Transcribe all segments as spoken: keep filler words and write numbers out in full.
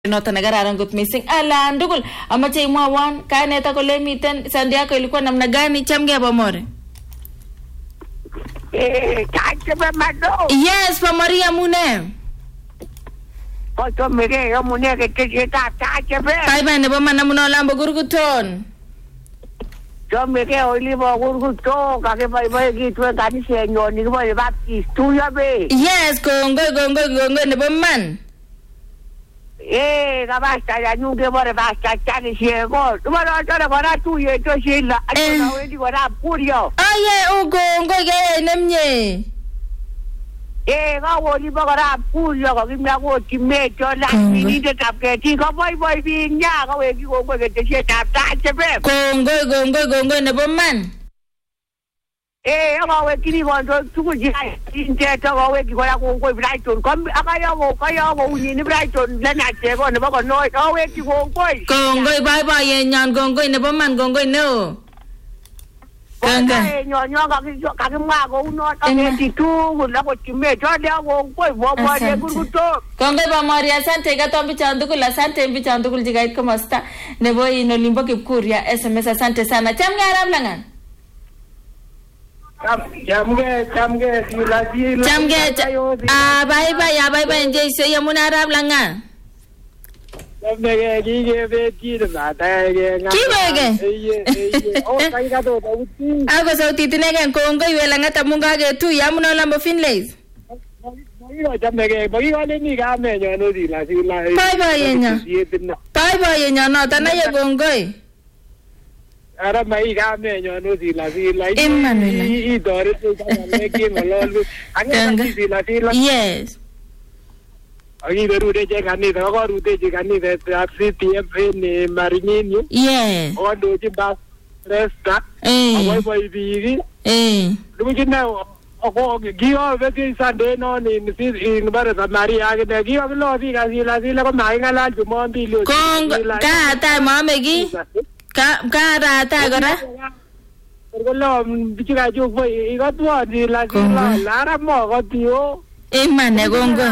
Noto nagararan gut missing ala ndugul amache imwawan kaneta kole miten sandi yako ilikuwa namna gani chamge Bomore? Eh, chache mado. Yes, pa Maria Mune. Oto mire yo mune ke ke ta chache be. Bye bye ne boma na muno lambo gurguton. Yo mire oli bo gurguto ka ke bye bye ki tu ka ni senyo ni bo ba ki tu ya be. Yes, kongo kongo kongo ne bomman. Eh, basta ya nunca more basta chani siego. Tu no no para tu y esto sí la. No we digo ra purio. Aye, ugo ngoge nemnye. Eh, ga wo li ba ra purio ga mi ago ti me to la ni de tap ke ti ko boy boy bi nya ga we ki go go ke ti tap ta che be. Kongo kongo kongo ne bomman. Eh, aga we kini go tu ku ji ai inte to go we ki go la go go Brighton kom aga yo go ka yo go ni ni Brighton la na che go ne ba go no go we ki go go kongo bye bye ye nyan kongo ne bomman kongo no kongo nyo nyo ga ki ka ki ma go no ka ke ti tu la go ti me to le go go bo bo le gu to kongo ba Maria asante ga tombi chandu kula asante mbi chandu kul jigait kama sta ne boy no limbo ki kuria S M S asante sana chamga arab langan Jamge jamge sila sila jamge ah bye bye ya bye bye nje se ya muna arab langa jamge ki ke be ti na ta ke nga ki bege o kai ga do uti ago sauti tinege kongo iwe langa tamunga ge tu ya muna lambo finlays Yo jamge bagi wale ni ga me nyo no sila sila bye bye yenya bye bye yenya no tanaye kongo Ara mai ga me nyo no sila sila Emmanuel i dore tu ga me ki molol anga sila sila yes Agi beru de je gani da go ru de je gani de taxi T F ne marinini yes o do ji ba resta eh boy boy bi eh lu ji na o go gi o ve ti sa de no ni si in bare sa maria ge de gi o lo bi ga sila sila ko mai nga la ju mo bi lu kongo ka ta mamegi ka ka ra ta gora Porque lo bichiga ju foi i go tu di la sila la ra mo go tio e mane gongo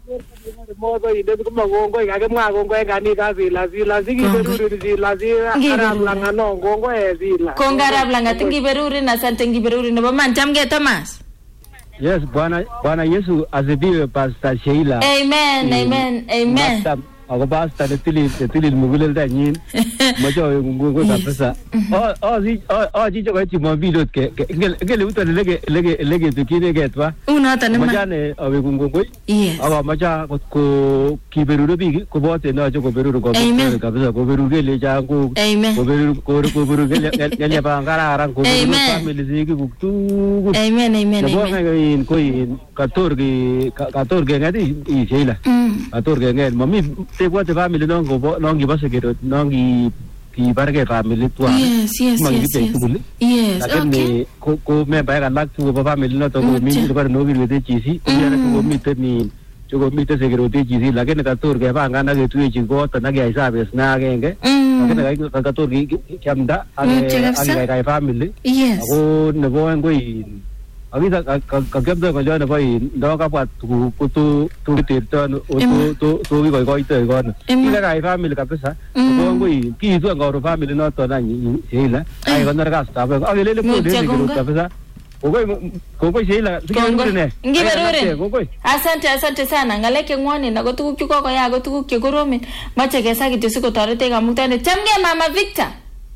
mo do i de ko mo gongo ga ke mo gongo ga ni ga sila sila sigi beru sila sila ara blanga no gongo e sila kongo ara blanga tingi beruri na san tingi beruri no man chamge Thomas Yes, Bwana Bwana Yesu asifiwe Pastor Sheila. Amen, amen, amen. Ako basta netili netili mugulel da nyin majo ngungo kabisa oh oh si oh oh jijo ko ti mobile ke ngel ngel uto lege lege lege to kine getwa una ta ne majane awe ngungo yes awa maja ko kiberu bi ko bote no jo ko beru ko kabisa ko beru gele ja ko ko beru ko ko beru gele gele ba ngara ran ko family zigi ku tu amen amen amen ko in katorge katorge ngadi i Sheila katorge ngel mami te guate family non go non gi base che non gi ki barge family tua yes yes yes yes okay ko ko me ba ga lak tu ba family no to mi ni ba no gi de chi si ya ko mi te ni jo go mi te se gero de chi si la ke ne ka tor ge ba nga na ge tu chi go ta na ge ai sa bes na ge ge ke ne ga ka tor gi kamda age age ga family yes ko ne go en go Abi ka ka ka da ko jana bai do ka pa tu tu tu ti to tu tu tu gi ko ko te ko ni la ga family ka pesa ko ngui ki tu ngo ro family no to na ni Sheila ai ko na ga sta ba ai le le ko de ko ka pesa ko ko ko ko Sheila ngi ne ngi berure asante asante sana ngaleke ngone na go tu ki ko ko ya go tu ki ko rome mache ke sa ki tu ko tare te ga mutane chamge mama Victor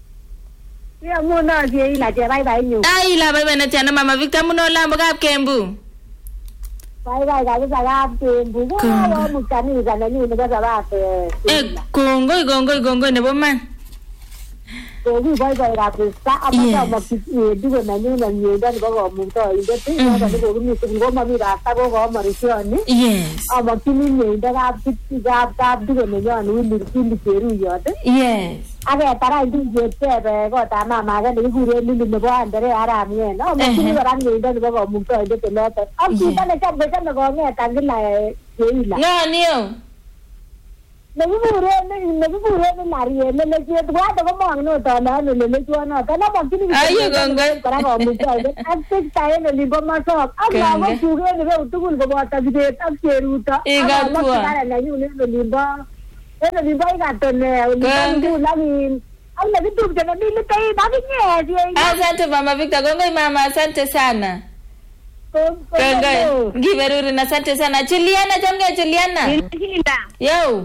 Ya muna je ila je bye bye nyu. Ai la bye bye na tiana mama Victor muno lambo ga kembu. Bye bye ga ga ga kembu. Ko wa mutani ga na ni ga ga ba te. Eh kongo kongo kongo ne boman. Ko gi bye bye ga te sa apa ta ma ti di ga na ni na ni ga ga ga mu to i de ti ga ga go mi ti go ma mi ra ta go go ma ri ni. Yes. Ama ti ni ni da ga ti ga ta di ga ne ya ni ni ti ni peru yo de. Yes. Age tara di je te be go ta mama ga ni hure ni ni bo andere ara mi no ma ti ga ran ni da go go mu to i de te lo ta. Am ti ta ne cha be cha ne go nge ta ngi la je ila. No niyo. Ne bu hure ne ne bu hure ne mari ne le je to ga go mo no ta na ne le jo na ta na ma ti ni. Ayo gongo. Tara go mu to i de. Am ti ta ne ni bo ma so. Am la go tu ge ne go tu gun go ta bi de ta ke ru ta. E ga tu. Tara na yu ne ni bo Ene ni bai gatone, ulitangu nani. Ala vitu vya nini tai bagi nyezi. Asante Mama Victor, gongo mama, asante sana. Gongo. Giveruri na asante sana. Juliana, jamga Juliana. Yo.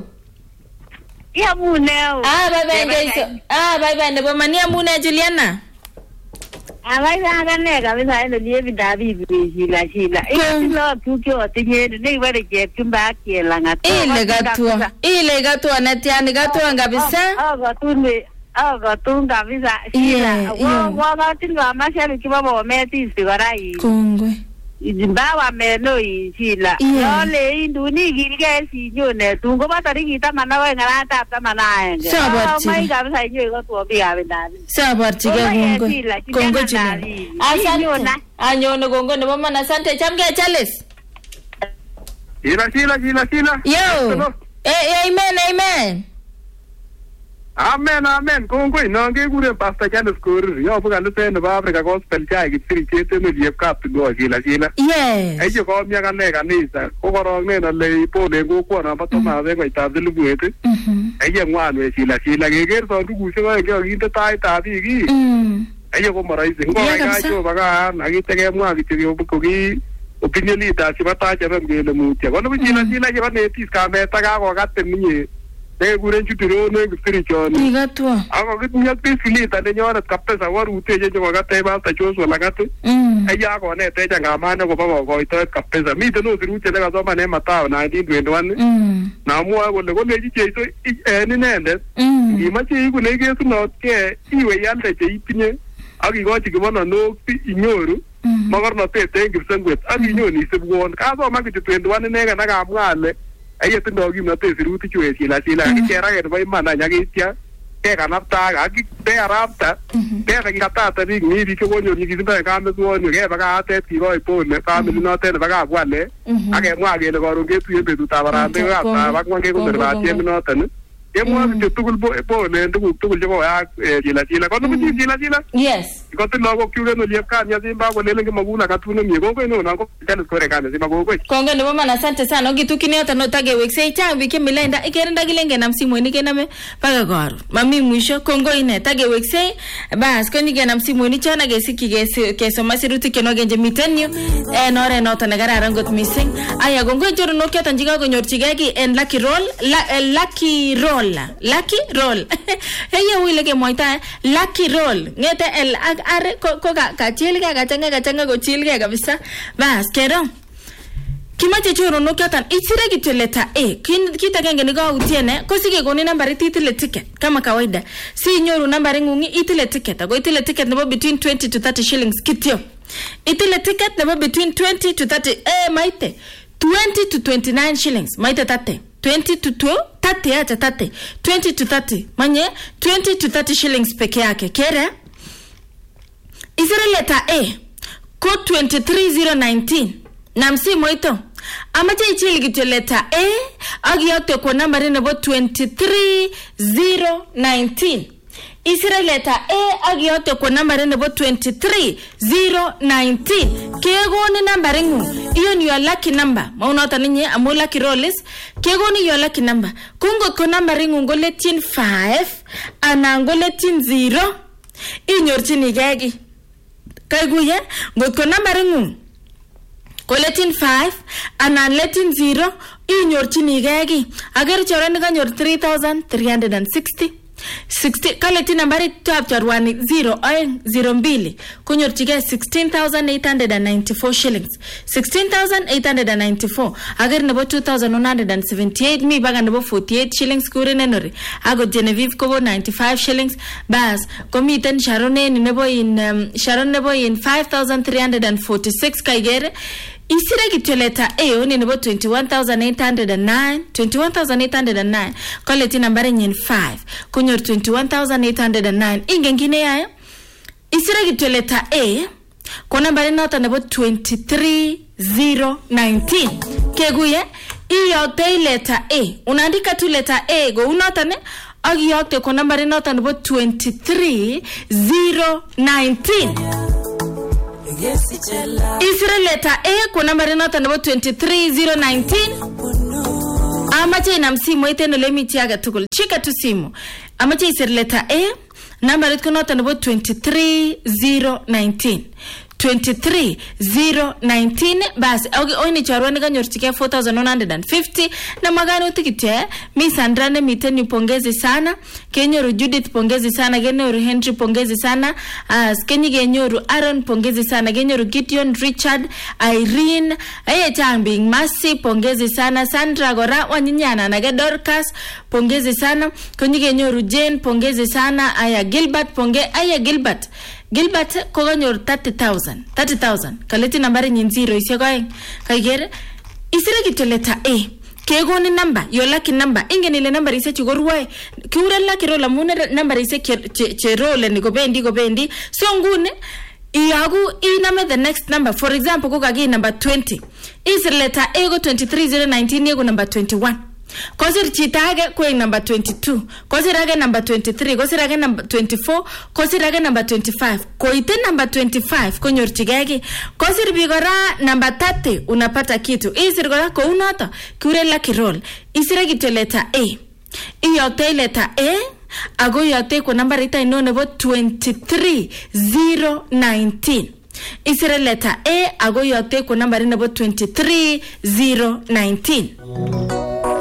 Ya muneo. Ah, bye bye ngeiso. Ah, bye bye ndebo mania mune Juliana. Ah, bye bye ngane kabisa ndo liye bidabi bishila shila. Ile lo tukio tinye ni wale je kumba kiela ngata. Ile gatua. Ile gatua natiani gatua kabisa. Ah, gatunde. Ah, gatunga kabisa shila. Wa wa tinga mashari kibabo meti sigarai. Kongwe. Izimbawa meno ishila. Yole induni gilge si nyone tungo batari kita mana wa ngara tata mana enge. Sabarchi. Mai ga sai nyo ko to bi ga bindani. Sabarchi ga gongo. Gongo chini. Asante. Anyono gongo ne mama na asante chamge Charles. Ila sila sila sila. Yo. Eh amen amen. Amen amen kongoi nange gure Pastor Charles Korir yo buga lute ne ba Africa Gospel chai gitsiri chete ne liep kap go sila sila. Yes. Ai ko mya ka ne kanisa ko korong ne na le po ne go ko na ba to ma be ko ta de lubuete. Mhm. Ai ye ngwan we sila sila ge ger so du se ko ge gi ta ta ti gi. Mhm. Ai ko marai se ko ga jo ba ga na gi te ge mwa gi ti ko ko gi opinion ita si ba ta je ba ge le mu ti ko no bi sila sila ge ba ne ti ska me ta ga ko ga te ni ne gure chutiro ne spiritual ni gatua ako git nyat pisilita ne nyora kapesa waru te je jo gate ba ta choso la gate ai ya ko ne te janga ma ne ko ba ko ito kapesa mi te no siru te ga so ma ne mata na nineteen twenty-one na mu ko le ko le ji che ito e ni ne ne i ma chi ku ne ge su no ke iwe ya te che ipinye aki go chi ko no no inyoru magor no te te gi sangwet aki nyoni se buon ka so ma ki twenty-one ne ga na ga mwale aye tindo gi mate siru ti chwe sila sila ki kera ge bai mana nya gi tia ke kana ta ga ki te arapta te ga gi ta ta ni ni di ko nyo ni gi ta ka me so nyo ge ba ga te ti ro ipo ne ka me no te ba ga bwa le age mwa ge le go ro ge tu ye be tu ta bara te ga ta ba ko ge ko ba te me no ta ne e mwa ti tu gul bo po le tu tu gul jo ya sila sila ko no ti sila sila yes ko te no go ku no le ka nya zimba go le le ma guna ka tu no mi go ko no na ko tena ko re ka ne zimba go ko kongo ndo mama asante sana ogitukini ota no tage wekse cha wiki milenda ikerenda gilenge na msimu ni kename paga goro mami mwisho kongo ine tage wekse bas koni gena msimu ni chana gesiki gesi keso masiruti kenoge nje mitenyo e nore nota negara rangot missing aya gongo joro no kyata njiga go nyorchigeki en lucky roll la, lucky roll lucky roll heye wile ke moita lucky roll ngete el are ko ko ka chilga ka changa ka changa go chilga kabisa bas kero kimache choro no kyatan itire gitu leta A kin kita genge ni go utiene ko sige go ni nambari titile ticket kama kawaida si nyoru nambari ngungi itile ticket go itile ticket nebo between twenty to thirty shillings kitio itile ticket nebo between twenty to thirty eh maite twenty to twenty-nine shillings maite tate twenty to thirty acha tate twenty to thirty manye twenty to thirty shillings peke yake kere isire leta A ko twenty-three thousand nineteen na msimu ito amache ichili gitu leta A agi yote kwa nambari nebo twenty-three thousand nineteen isire leta A agi yote kwa nambari nebo twenty-three thousand nineteen kego ni nambari ngu iyo ni your lucky number maunota ninye amu lucky rolls kego ni your lucky number kungo kwa nambari ngu ngoletin five ana ngoletin zero inyorchini gegi kaiguye ngot kwa nambari ngu koletin five ana letin zero inyorchini gegi ager chore ni kanyor three thousand three hundred sixty sixty kaletin nambari tap chorwani zero oeng zero mbili kunyorchige sixteen thousand eight hundred ninety-four shillings sixteen thousand eight hundred ninety-four ager nebo two thousand one hundred seventy-eight mi baga nebo forty-eight shillings kure nenori ago Genevieve kobo ninety-five shillings bas komiten Sharon nebo in um, Sharon nebo in five thousand three hundred forty-six kaigere isire gitu leta A oni nebo twenty-one thousand eight hundred nine twenty-one thousand eight hundred nine koleti nambari nyen five kunyor twenty-one thousand eight hundred nine ingengine ya isire gitu leta A kwa nambari nota nebo twenty-three thousand nineteen keguye iyo te leta A unaandika tu leta A go unota ne agi yote kwa nambari nota nebo twenty-three thousand nineteen isire leta A kwa nambari nota nebo twenty-three thousand nineteen amache inam simoit en ole miti age tugul chika tu simu amache isir letter A number ko noton nebo twenty-three zero nineteen twenty-three zero nineteen bas oini chorwani kanyorchike four thousand one hundred fifty na maganutik kitye mi Sandra ne miten pongezi sana kenyoru Judith pongezi sana kenyoru Henry pongezi sana as kenyi kenyoru Aaron pongezi sana kenyoru Gideon Richard Irene aye chambing Mercy pongezi sana Sandra gora wanyinyana na Dorcas pongezi sana kenyi kenyoru Jane pongezi sana aya Gilbert ponge aya Gilbert Gilbert ko ganyor thirty thousand thirty thousand kaleti nambari nyin zero isye koeng kaikere isire kityo letter A kegoni number yo lucky number ingen ile number ise chugoruwe kiure lucky roll amune number ise che roll ni gobendi gobendi so ngune iyagu iname the next number for example ko kagi number twenty isire letter A go twenty-three zero nineteen yego number twenty-one kosir chitage ko number twenty-two kosir age number twenty-three kosir age number twenty-four kosir age number twenty-five koite number twenty-five konyorchigeki kosir bigora number thirty unapata kitu isir gora ko unoto kure lucky roll isire kityo letter A iyokte letter A ago yote ko number ita ino nebo twenty-three zero nineteen isire letter A ago yote ko number nebo twenty-three zero nineteen